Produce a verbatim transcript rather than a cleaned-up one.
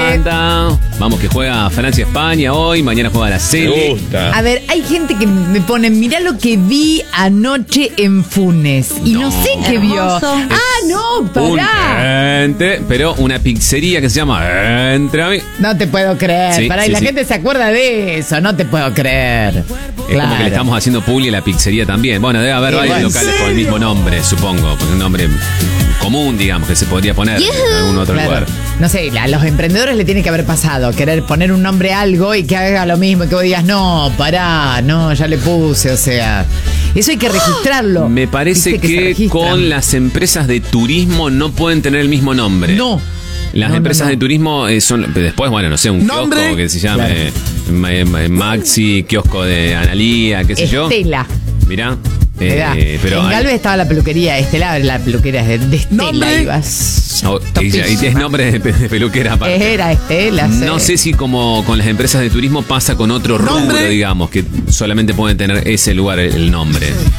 encanta. Vamos que juega Francia-España hoy, mañana juega la Sele. Me gusta. A ver, hay gente que me pone, mirá lo que vi anoche en Funes. Y no, No. sé qué vio. Hermoso. Ah, no, Un pará. ente, pero una pizzería que se llama Entre Amigos. No te puedo creer. Sí, Pará, y sí, la sí. gente se acuerda de eso. No te puedo creer. Es Claro. como que le estamos haciendo publi a la pizzería también. Bueno, debe haber Sí, varios bueno. locales con el mismo nombre, supongo. Porque un nombre común, digamos, que se podría poner en algún otro Claro. lugar. No sé, a los emprendedores le tiene que haber pasado querer poner un nombre a algo y que haga lo mismo y que vos digas, no, pará, no, ya le puse, o sea, eso hay que registrarlo. Me parece Viste se que, registran. con las empresas de turismo no pueden tener el mismo nombre. No. Las No, no, empresas no. de turismo eh, son, después, bueno, no sé, un ¿Nombre? kiosco que se llame Claro. eh, Ma- Ma- Maxi, kiosco de Analía, qué sé yo. Estela. Mirá. Mirá, Eh, pero en hay- Galvez estaba la peluquería Estela, la peluquería de, de Estela. ¿Nombre? Ibas. Oh, y, y es nombre de, pe- de peluquera aparte. Era Estela. No sí. sé si como con las empresas de turismo pasa con otro rubro, ¿Nombre? digamos, que solamente pueden tener ese lugar el, el nombre.